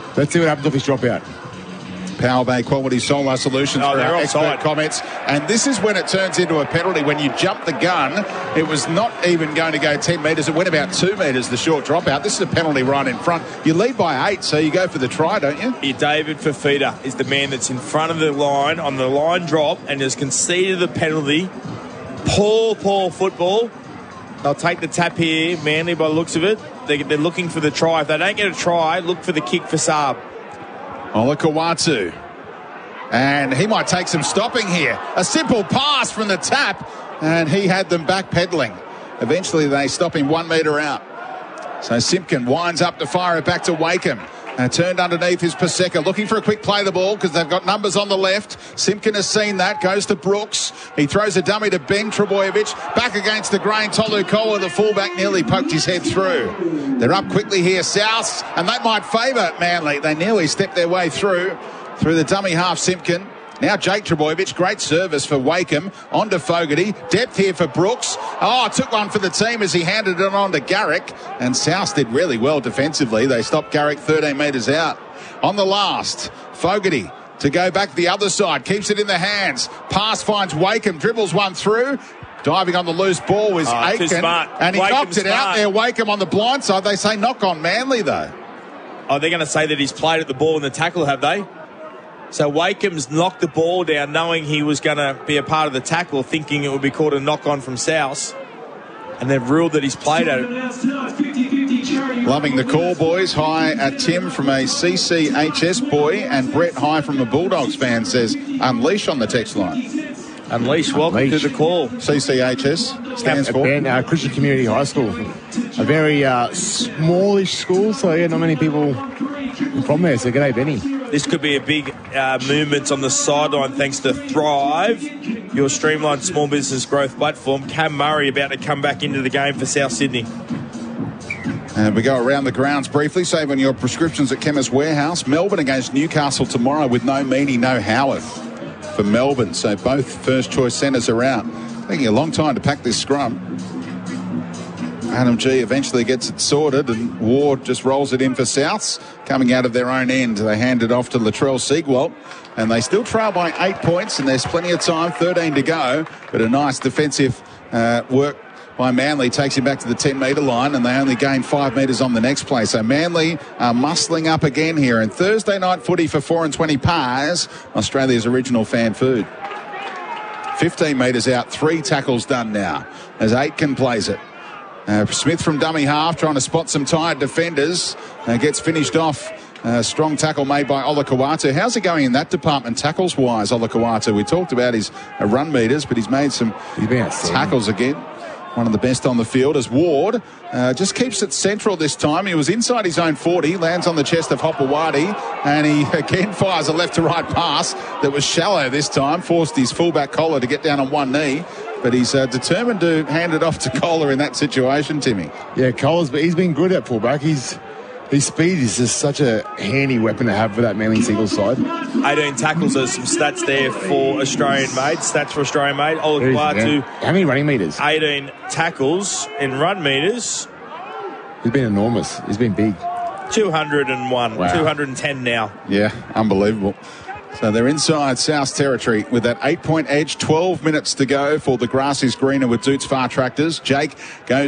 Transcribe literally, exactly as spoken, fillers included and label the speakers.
Speaker 1: Let's see what happens off his dropout.
Speaker 2: Power Bay Quality Solar Solutions
Speaker 3: oh,
Speaker 2: for our expert
Speaker 3: offside.
Speaker 2: comments. And this is when it turns into a penalty. When you jump the gun, it was not even going to go ten metres. It went about two metres, the short dropout. This is a penalty right in front. You lead by eight, so you go for the try, don't you?
Speaker 3: Yeah, David Fafita is the man that's in front of the line on the line drop and has conceded the penalty. Poor, poor football. They'll take the tap here, Manly, by the looks of it. They, they're looking for the try. If they don't get a try, look for the kick for Saab.
Speaker 2: Olakau'atu. And he might take some stopping here. A simple pass from the tap, and he had them backpedaling. Eventually, they stop him one metre out. So Simpkin winds up to fire it back to Wakeham. Uh, turned underneath his Paseka, looking for a quick play the ball because they've got numbers on the left. Simpkin has seen that, goes to Brooks. He throws a dummy to Ben Trebojevic. Back against the grain, Tolu Koa, the fullback, nearly poked his head through. They're up quickly here, South, and that might favour Manly. They nearly stepped their way through, through the dummy half Simpkin. Now Jake Trebojevic, great service for Wakeham, on to Fogarty, depth here for Brooks. Oh, took one for the team as he handed it on to Garrick, and South did really well defensively. They stopped Garrick thirteen metres out. On the last, Fogarty to go back the other side, keeps it in the hands. Pass finds Wakeham, dribbles one through. Diving on the loose ball was
Speaker 3: oh,
Speaker 2: Aiken, and he
Speaker 3: Wakeham's
Speaker 2: knocked it
Speaker 3: smart.
Speaker 2: out there. Wakeham on the blind side. They say knock on Manly though.
Speaker 3: Oh, they're going to say that he's played at the ball in the tackle, have they? So Wakeham's knocked the ball down knowing he was going to be a part of the tackle, thinking it would be called a knock-on from South. And they've ruled that he's played at it.
Speaker 2: Loving the call, boys. Hi at Tim from a C C H S boy, and Brett Hi from a Bulldogs fan says Unleash on the text line.
Speaker 3: Unleash, welcome
Speaker 1: Unleash.
Speaker 3: to the call.
Speaker 2: C C H S stands for?
Speaker 1: Ben, uh, Christian Community High School. A very uh, smallish school, so yeah, not many people from there. So g'day, Benny.
Speaker 3: This could be a big uh, movement on the sideline thanks to Thrive, your streamlined small business growth platform. Cam Murray about to come back into the game for South Sydney.
Speaker 2: And we go around the grounds briefly. Save on your prescriptions at Chemist Warehouse. Melbourne against Newcastle tomorrow with no Meany, no Howarth for Melbourne. So both first choice centres are out. Taking a long time to pack this scrum. Adam G eventually gets it sorted, and Ward just rolls it in for Souths. Coming out of their own end, they hand it off to Latrell Seagwalt, and they still trail by eight points, and there's plenty of time, thirteen to go, but a nice defensive uh, work by Manly takes him back to the ten metre line, and they only gain five metres on the next play. So Manly are muscling up again here, and Thursday night footy for four and twenty Pars, Australia's original fan food. fifteen metres out, three tackles done now as Aitken plays it. Uh, Smith from dummy half trying to spot some tired defenders. Uh, gets finished off. Uh, strong tackle made by Olakau'atu. How's he going in that department tackles-wise, Olakau'atu? We talked about his uh, run meters, but he's made some tackles again. One of the best on the field as Ward uh, just keeps it central this time. He was inside his own forty, lands on the chest of Hopewadi, and he again fires a left-to-right pass that was shallow this time, forced his fullback Collar to get down on one knee. But he's uh, determined to hand it off to Kohler in that situation, Timmy.
Speaker 1: Yeah, Kohler's, but he's been good at fullback. He's, his speed is just such a handy weapon to have for that Manly single side.
Speaker 3: eighteen tackles, there's some stats there for Australian made. Stats for Australian made. Olakau'atu,
Speaker 1: how many running meters?
Speaker 3: eighteen tackles in run meters.
Speaker 1: He's been enormous. He's been big.
Speaker 3: two hundred and one,
Speaker 1: wow.
Speaker 3: two hundred and ten now.
Speaker 2: Yeah, unbelievable. So they're inside South territory with that eight-point edge. twelve minutes to go for the grass is greener with Doots Far Tractors. Jake goes